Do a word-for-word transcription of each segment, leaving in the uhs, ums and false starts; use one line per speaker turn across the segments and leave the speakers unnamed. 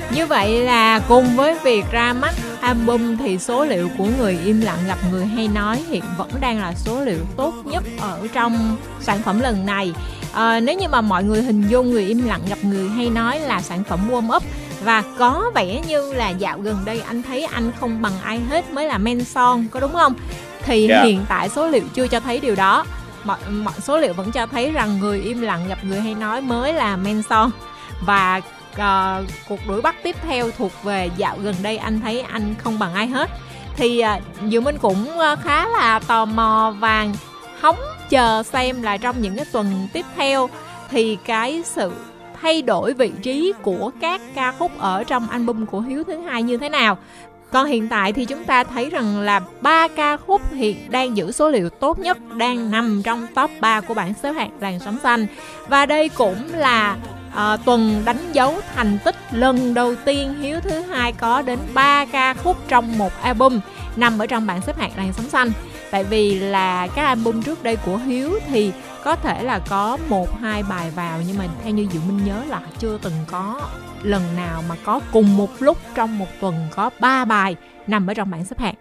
Như vậy là cùng với việc ra mắt album thì số liệu của Người Im Lặng Gặp Người Hay Nói hiện vẫn đang là số liệu tốt nhất ở trong sản phẩm lần này. À, nếu như mà mọi người hình dung Người Im Lặng Gặp Người Hay Nói là sản phẩm warm up và có vẻ như là dạo gần đây anh thấy anh không bằng ai hết mới là men son, có đúng không? Thì yeah. hiện tại số liệu chưa cho thấy điều đó. Mọi, mọi số liệu vẫn cho thấy rằng Người Im Lặng Gặp Người Hay Nói mới là men son. Và uh, cuộc đuổi bắt tiếp theo thuộc về dạo gần đây anh thấy anh không bằng ai hết. Thì uh, Diệu Minh cũng uh, khá là tò mò và hóng chờ xem là trong những cái tuần tiếp theo thì cái sự thay đổi vị trí của các ca khúc ở trong album của Hiếu thứ hai như thế nào. Còn hiện tại thì chúng ta thấy rằng là ba ca khúc hiện đang giữ số liệu tốt nhất, đang nằm trong top ba của bảng xếp hạng Làn Sóng Xanh. Và đây cũng là uh, tuần đánh dấu thành tích lần đầu tiên Hiếu thứ hai có đến ba ca khúc trong một album nằm ở trong bảng xếp hạng Làn Sóng Xanh. Tại vì là các album trước đây của Hiếu thì có thể là có một hai bài vào, nhưng mà theo như Diệu Minh nhớ là chưa từng có lần nào mà có cùng một lúc trong một tuần có ba bài nằm ở trong bảng xếp hạng.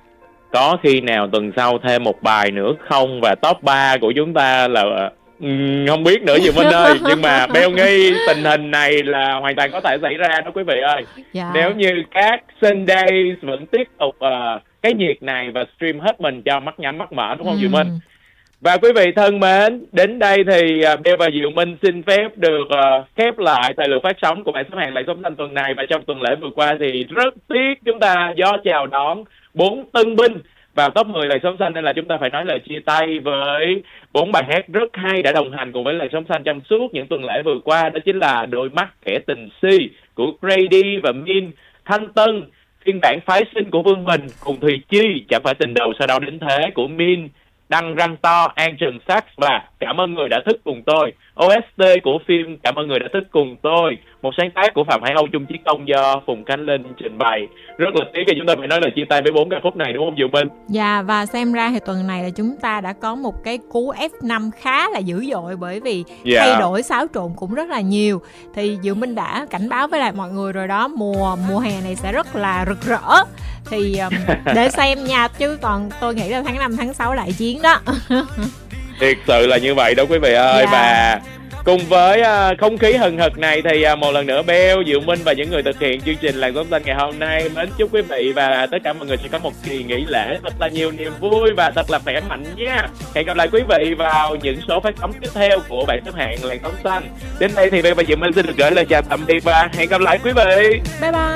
Có khi nào tuần sau thêm một bài nữa không? Và top ba của chúng ta là um, không biết nữa Diệu Minh ơi. Nhưng mà Beo nghi tình hình này là hoàn toàn có thể xảy ra đó quý vị ơi. Dạ. Nếu như các Sundays vẫn tiếp tục uh, cái nhiệt này và stream hết mình cho mắt nhắm mắt mở, đúng không ừ. Diệu Minh? Và quý vị thân mến, đến đây thì uh, Beo và Diệu Minh xin phép được uh, khép lại thời lượng phát sóng của bảng xếp hạng Làn Sóng Xanh tuần này. Và trong tuần lễ vừa qua thì rất tiếc chúng ta do chào đón bốn tân binh vào top mười Làn Sóng Xanh, nên là chúng ta phải nói lời chia tay với bốn bài hát rất hay đã đồng hành cùng với Làn Sóng Xanh trong suốt những tuần lễ vừa qua. Đó chính là Đôi Mắt Kẻ Tình Si của Grady và Min, Thanh Tân, phiên bản phái sinh của Vương Mình cùng Thùy Chi, Chẳng Phải Tình Đầu Sau Đó Đến Thế của Min, Đăng Răng To, An Trần Sax và Cảm Ơn Người Đã Thức Cùng Tôi, ô ét tê của phim Cảm Ơn Người Đã Thức Cùng Tôi, một sáng tác của Phạm Hải Âu chung chiến công do Phùng Khánh Linh trình bày. Rất là tiếc khi chúng ta phải nói là chia tay với bốn ca khúc này, đúng không Diệu Minh?
Dạ, và xem ra thì tuần này là chúng ta đã có một cái cú ép năm khá là dữ dội, bởi vì yeah. thay đổi xáo trộn cũng rất là nhiều. Thì Diệu Minh đã cảnh báo với lại mọi người rồi đó, mùa mùa hè này sẽ rất là rực rỡ. Thì um, để xem nha, chứ còn tôi nghĩ là tháng năm, tháng sáu đại chiến đó.
Thiệt sự là như vậy đó quý vị ơi. Yeah. Và cùng với uh, không khí hừng hực này thì uh, một lần nữa Beo, Diệu Minh và những người thực hiện chương trình Làn Sóng Xanh ngày hôm nay mến chúc quý vị và tất cả mọi người sẽ có một kỳ nghỉ lễ thật là nhiều niềm vui và thật là khỏe mạnh nha. Hẹn gặp lại quý vị vào những số phát sóng tiếp theo của bảng xếp hạng Làn Sóng Xanh. Đến đây thì Beo và Diệu Minh xin được gửi lời chào tạm biệt và hẹn gặp lại quý vị.
Bye bye.